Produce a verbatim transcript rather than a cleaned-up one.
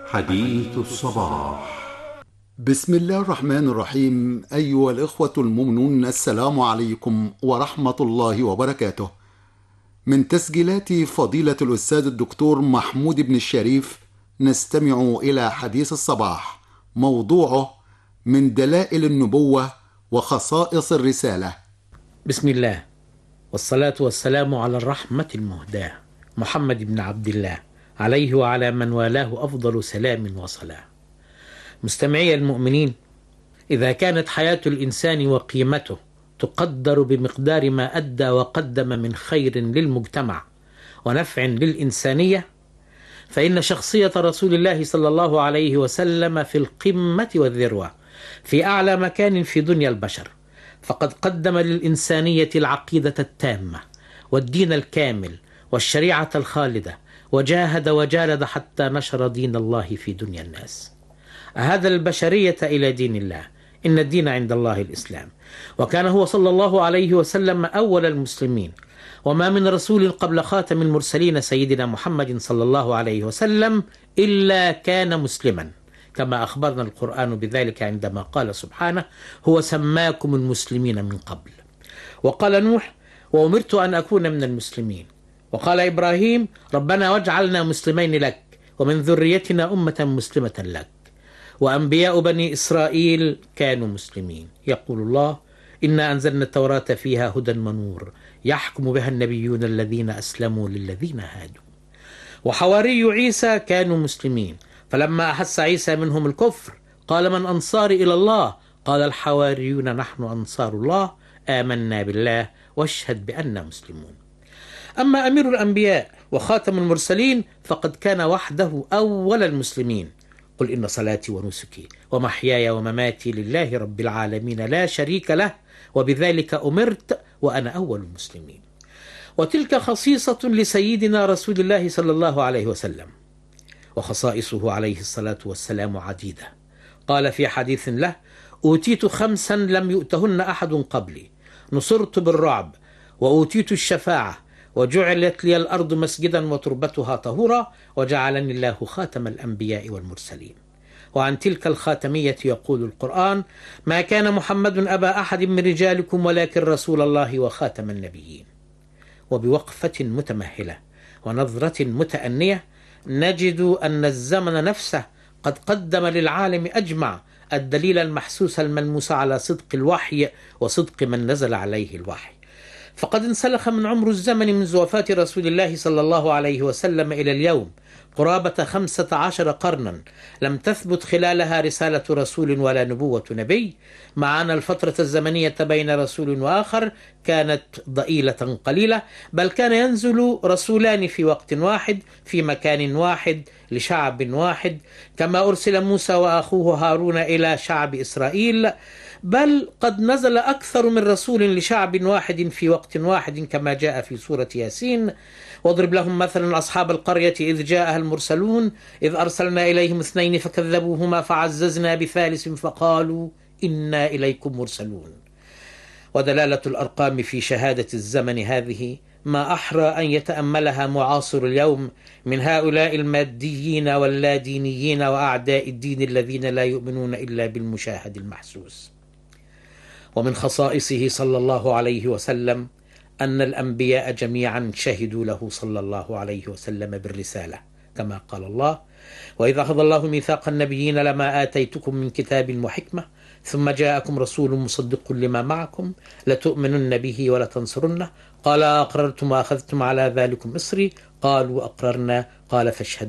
حديث الصباح. بسم الله الرحمن الرحيم. أيها الإخوة المؤمنون، السلام عليكم ورحمة الله وبركاته. من تسجيلات فضيلة الأستاذ الدكتور محمود بن الشريف نستمع إلى حديث الصباح، موضوعه من دلائل النبوة وخصائص الرسالة. بسم الله والصلاة والسلام على الرحمة المهداة محمد بن عبد الله، عليه وعلى من والاه أفضل سلام وصلاة. مستمعي المؤمنين، إذا كانت حياة الإنسان وقيمته تقدر بمقدار ما أدى وقدم من خير للمجتمع ونفع للإنسانية، فإن شخصية رسول الله صلى الله عليه وسلم في القمة والذروة، في أعلى مكان في دنيا البشر، فقد قدم للإنسانية العقيدة التامة والدين الكامل والشريعة الخالدة، وجاهد وجالد حتى نشر دين الله في دنيا الناس. أهدى البشرية إلى دين الله، إن الدين عند الله الإسلام، وكان هو صلى الله عليه وسلم أول المسلمين، وما من رسول قبل خاتم المرسلين سيدنا محمد صلى الله عليه وسلم إلا كان مسلما، كما أخبرنا القرآن بذلك عندما قال سبحانه: هو سماكم المسلمين من قبل. وقال نوح: وأمرت أن أكون من المسلمين. وقال إبراهيم: ربنا واجعلنا مسلمين لك ومن ذريتنا أمة مسلمة لك. وأنبياء بني إسرائيل كانوا مسلمين. يقول الله: إنا أنزلنا التوراة فيها هدى ونور يحكم بها النبيون الذين أسلموا للذين هادوا. وحواري عيسى كانوا مسلمين، فلما أحس عيسى منهم الكفر قال: من أنصاري إلى الله؟ قال الحواريون: نحن أنصار الله، آمنا بالله واشهد بأننا مسلمون. أما أمير الأنبياء وخاتم المرسلين فقد كان وحده أول المسلمين. قل إن صلاتي ونسكي ومحياي ومماتي لله رب العالمين لا شريك له، وبذلك أمرت وأنا أول المسلمين. وتلك خصيصة لسيدنا رسول الله صلى الله عليه وسلم، وخصائصه عليه الصلاة والسلام عديدة. قال في حديث له: أوتيت خمسا لم يؤتهن أحد قبلي، نصرت بالرعب، وأوتيت الشفاعة، وجعلت لي الأرض مسجدا وتربتها طهورا، وجعلني الله خاتم الأنبياء والمرسلين. وعن تلك الخاتمية يقول القرآن: ما كان محمد أبا أحد من رجالكم ولكن رسول الله وخاتم النبيين. وبوقفة متمهلة ونظرة متأنية نجد أن الزمن نفسه قد قدم للعالم أجمع الدليل المحسوس الملموس على صدق الوحي وصدق من نزل عليه الوحي. فقد انسلخ من عمر الزمن منذ وفاة رسول الله صلى الله عليه وسلم إلى اليوم قرابة خمسة عشر قرنا، لم تثبت خلالها رسالة رسول ولا نبوة نبي، مع أن الفترة الزمنية بين رسول وآخر كانت ضئيلة قليلة، بل كان ينزل رسولان في وقت واحد في مكان واحد لشعب واحد، كما أرسل موسى وأخوه هارون إلى شعب إسرائيل، بل قد نزل أكثر من رسول لشعب واحد في وقت واحد كما جاء في سورة ياسين. واضرب لهم مثلا أصحاب القرية إذ جاءها المرسلون إذ أرسلنا إليهم اثنين فكذبوهما فعززنا بثالث فقالوا إنا إليكم مرسلون. ودلالة الأرقام في شهادة الزمن هذه ما أحرى أن يتأملها معاصر اليوم من هؤلاء الماديين واللادينيين وأعداء الدين الذين لا يؤمنون إلا بالمشاهد المحسوس. ومن خصائصه صلى الله عليه وسلم أن الأنبياء جميعا شهدوا له صلى الله عليه وسلم بالرسالة، كما قال الله: وإذا أخذ الله ميثاق النبيين لما آتيتكم من كتاب وحكمة ثم جاءكم رسول مصدق لما معكم لتؤمنن به ولتنصرنه، قال أقررتم وأخذتم على ذلكم إصري؟ قالوا أقررنا، قال فاشهدوا